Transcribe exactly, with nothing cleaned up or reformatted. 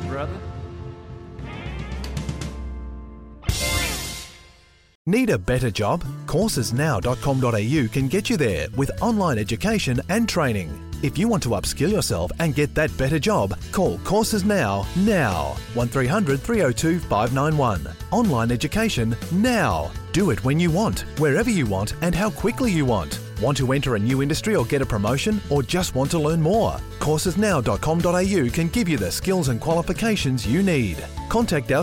brother. Need a better job? courses now dot com dot a u can get you there with online education and training. If you want to upskill yourself and get that better job, call Courses Now, now. one three hundred three oh two five nine one. Online education now. Do it when you want, wherever you want and how quickly you want. Want to enter a new industry or get a promotion, or just want to learn more? courses now dot com dot a u can give you the skills and qualifications you need. Contact our